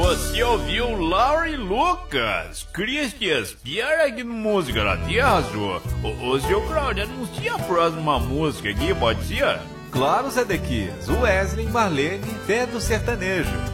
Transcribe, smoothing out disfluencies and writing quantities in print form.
Você ouviu Laura e Lucas, Christian Pierre aqui no Música na Terra, senhor. Ô, seu Claudio, anuncia a próxima música aqui, pode ser? Claro, Zedequias. Wesley e Marlene, Fé do Sertanejo.